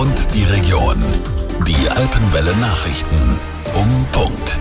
und die Region. Die Alpenwelle Nachrichten um Punkt.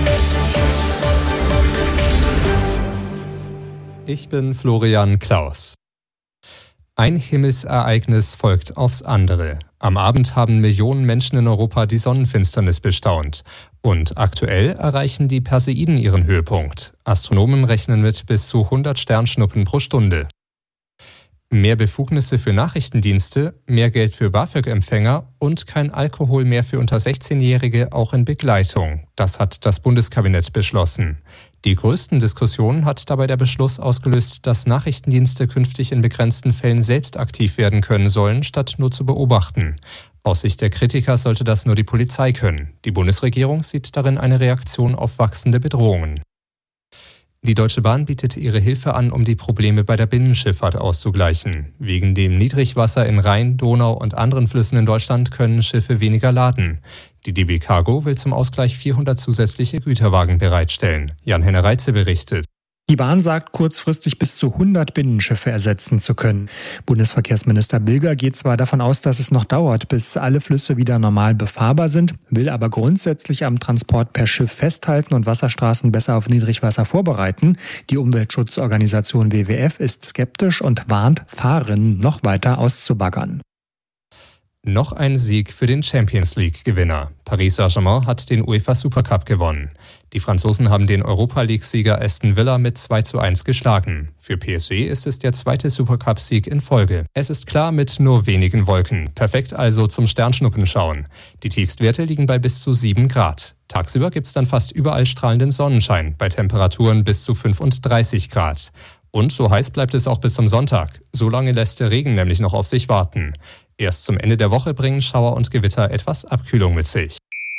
Ich bin Florian Klaus. Ein Himmelsereignis folgt aufs andere. Am Abend haben Millionen Menschen in Europa die Sonnenfinsternis bestaunt. Und aktuell erreichen die Perseiden ihren Höhepunkt. Astronomen rechnen mit bis zu 100 Sternschnuppen pro Stunde. Mehr Befugnisse für Nachrichtendienste, mehr Geld für BAföG-Empfänger und kein Alkohol mehr für unter 16-Jährige auch in Begleitung. Das hat das Bundeskabinett beschlossen. Die größten Diskussionen hat dabei der Beschluss ausgelöst, dass Nachrichtendienste künftig in begrenzten Fällen selbst aktiv werden können sollen, statt nur zu beobachten. Aus Sicht der Kritiker sollte das nur die Polizei können. Die Bundesregierung sieht darin eine Reaktion auf wachsende Bedrohungen. Die Deutsche Bahn bietet ihre Hilfe an, um die Probleme bei der Binnenschifffahrt auszugleichen. Wegen dem Niedrigwasser in Rhein, Donau und anderen Flüssen in Deutschland können Schiffe weniger laden. Die DB Cargo will zum Ausgleich 400 zusätzliche Güterwagen bereitstellen. Jan-Henner Reitze berichtet. Die Bahn sagt, kurzfristig bis zu 100 Binnenschiffe ersetzen zu können. Bundesverkehrsminister Bilger geht zwar davon aus, dass es noch dauert, bis alle Flüsse wieder normal befahrbar sind, will aber grundsätzlich am Transport per Schiff festhalten und Wasserstraßen besser auf Niedrigwasser vorbereiten. Die Umweltschutzorganisation WWF ist skeptisch und warnt, Fahrerinnen noch weiter auszubaggern. Noch ein Sieg für den Champions-League-Gewinner. Paris Saint-Germain hat den UEFA Supercup gewonnen. Die Franzosen haben den Europa-League-Sieger Aston Villa mit 2:1 geschlagen. Für PSG ist es der zweite Supercup-Sieg in Folge. Es ist klar mit nur wenigen Wolken. Perfekt also zum Sternschnuppenschauen. Die Tiefstwerte liegen bei bis zu 7 Grad. Tagsüber gibt's dann fast überall strahlenden Sonnenschein, bei Temperaturen bis zu 35 Grad. Und so heiß bleibt es auch bis zum Sonntag. So lange lässt der Regen nämlich noch auf sich warten. Erst zum Ende der Woche bringen Schauer und Gewitter etwas Abkühlung mit sich.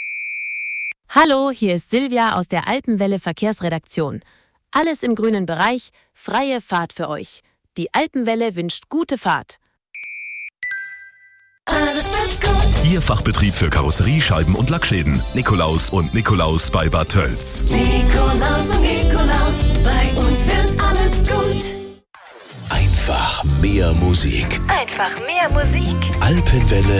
Hallo, hier ist Silvia aus der Alpenwelle Verkehrsredaktion. Alles im grünen Bereich, freie Fahrt für euch. Die Alpenwelle wünscht gute Fahrt. Alles wird gut. Ihr Fachbetrieb für Karosserie, Scheiben und Lackschäden. Nikolaus und Nikolaus bei Bad Tölz. Nikolaus und Nikolaus, bei uns wird alles gut. Einfach mehr Musik. Einfach mehr Musik. Alpenwelle